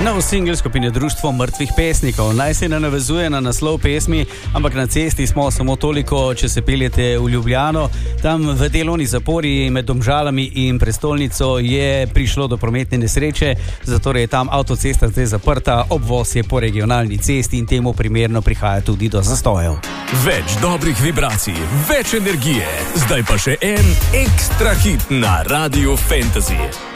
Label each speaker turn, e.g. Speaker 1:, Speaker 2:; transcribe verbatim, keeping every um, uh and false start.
Speaker 1: Nov singl skupine Društvo mrtvih pesnikov. Naj se ne navezuje na naslov pesmi, ampak na cesti smo samo toliko, če se peljete v Ljubljano. Tam v delovni zapori med Domžalami in prestolnico je prišlo do prometne nesreče, zato je tam avtocesta zdaj zaprta, obvoz je po regionalni cesti in temu primerno prihaja tudi do zastojev.
Speaker 2: Več dobrih vibracij, več energije, zdaj pa še en ekstra hit na Radiu Fantasy.